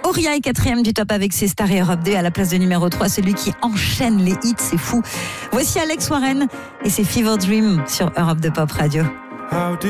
Auria est 4e du top avec ses stars et Europe 2 à la place de numéro 3, celui qui enchaîne les hits, c'est fou. Voici Alex Warren et ses Fever Dream sur Europe 2 Pop Radio.